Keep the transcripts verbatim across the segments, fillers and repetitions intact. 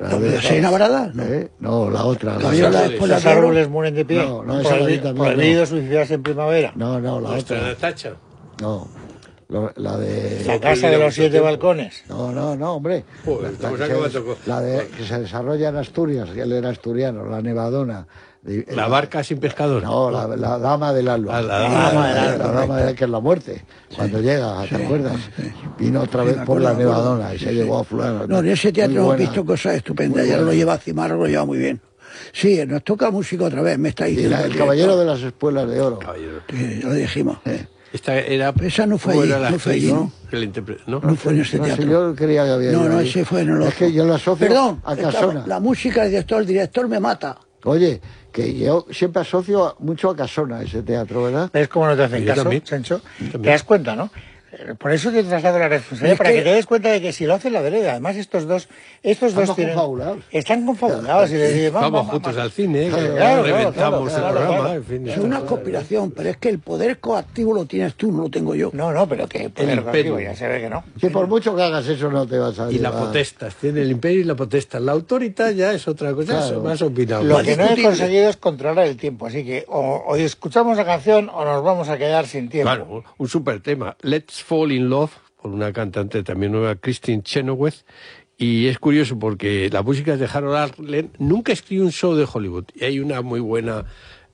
La de Seina Barada, no. ¿Eh? No, la otra. La La la de... Los árboles mueren de pie. No, no, esa Prohibi también, prohibido no. suicidarse en primavera. No, no, la Nuestra otra. Natacha. No, lo- la de... La casa de los siete balcones. No, no, no, hombre. Joder, la, estamos que acabando se, con- la de que se desarrolla en Asturias, que él era asturiano, la Nevadona. De- La barca sin pescador. No, la, la dama del alba. Ah, la dama del alba, La dama del que es la muerte. Cuando llega, ¿te acuerdas? Vino otra vez me por la acuerdo, me acuerdo. Nevadona y se llevó a fulano. No, en ese teatro Muy hemos buena. visto cosas estupendas. Muy Ya lo buena. lleva Cimarro, lo lleva muy bien. Sí, nos toca música otra vez, me está Y diciendo. la- el que- caballero de las espuelas de oro. Caballero. que ya lo dijimos. Eh. Esta era... Esa no fue ¿cómo allí, era la no fue actriz, allí, no? ¿no? Que la interpre- ¿no? No fue en ese No sé, teatro. yo creía que había No, ido no, ahí. ese fue en el otro. Es que yo la asocio Perdón, a estaba- Casona. la música, el director, el director me mata. Oye, que yo siempre asocio mucho a Casona ese teatro, ¿verdad? ¿Ves cómo no te hacen Yo caso, también. Sancho? también. Te das cuenta, ¿no? Eh, Por eso te traslado la responsabilidad, Es para que- que te des cuenta de que si lo hacen la vereda, además estos dos, estos Estamos dos tienen, confabulados. están confabulados y les dicen, Vamos, vamos, juntos vamos. al cine, Claro, que claro, reventamos claro, el claro, programa, claro. en fin. Es una conspiración, pero es que el poder coactivo lo tienes tú, no lo tengo yo. No, no, pero que poder imperio. coactivo, ya se ve que no. Si por mucho que hagas eso no te vas a Y la llevar. potestas, tiene el imperio y la potestas. La autoridad ya es otra cosa, Claro. eso más opinable. Lo Más que no he discutible. conseguido es controlar el tiempo, así que o, o escuchamos la canción o nos vamos a quedar sin tiempo. Claro, un super tema. Let's Fall in Love, por una cantante también nueva, Christine Chenoweth. Y es curioso porque la música es de Harold Arlen. Nunca escribió un show de Hollywood. Y hay una muy buena,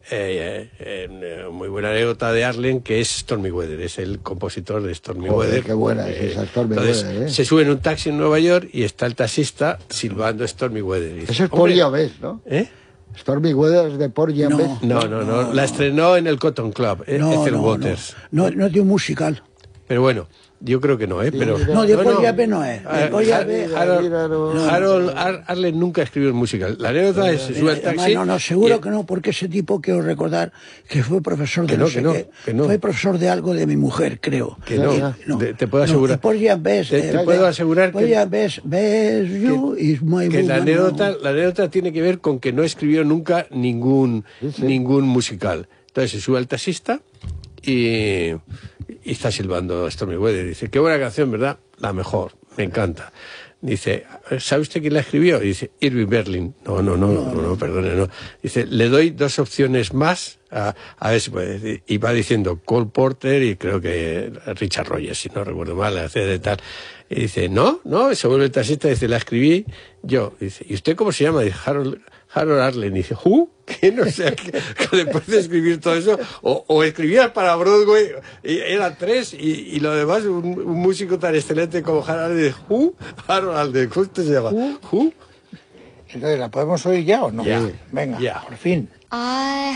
eh, eh, muy buena anécdota de Arlen, que es Stormy Weather. Es el compositor de Stormy Joder, Weather. qué buena es esa Stormy entonces, Weather, ¿eh? se sube en un taxi en Nueva York y está el taxista silbando Stormy Weather. Y dice, Ese es "Hombre", Porgy and Bess, ¿no? ¿eh? Stormy Weather es de Porgy and No. Bess. No, no, no, la estrenó en el Cotton Club, eh, No, Ethel no, Waters. no, no, no es de un musical. Pero bueno, yo creo que no, ¿eh? Pero, No, de Porgy and Bess no es. De Ah, Porgy and Har- Bess- Harold, Harold Ar- Arlen nunca escribió el musical. La anécdota es, se sube al Además, taxi... no, no, seguro y- que no, porque ese tipo, quiero recordar, que fue profesor de Que no, no sé que no, qué. que no. Fue profesor de algo de mi mujer, creo. Que no, Y- te- te puedo asegurar. No, Porgy and Bess, Te- te eh, puedo Bess- asegurar que- Porgy and Bess, Bess you is my que la woman, anécdota, no. la anécdota tiene que ver con que no escribió nunca ningún, Sí, sí. ningún musical. Entonces se sube al taxista y, y está silbando Stormy Weather. Dice, qué buena canción, ¿verdad? La mejor, me encanta. Dice, ¿sabe usted quién la escribió? Y dice, Irving Berlin. No, no, no, no, no, perdone, no. Dice, le doy dos opciones más a, a ver si puede decir. Y va diciendo Cole Porter y creo que Richard Rogers, si no recuerdo mal, hace de tal. Y dice, no, no, se vuelve el taxista y dice, la escribí yo. Y dice, ¿y usted cómo se llama? Dice, Harold, Harold Arlen. Y dice, ¿who? Que no sé, que, que después de escribir todo eso, o, o escribías para Broadway, y eran tres, y, y lo demás, un, un músico tan excelente como Harold Arlen, dice, ¿who? Harold Arlen, ¿cómo usted se llama? ¿Who? Entonces, ¿la podemos oír ya o no? Ya. Venga, Ya. por fin. I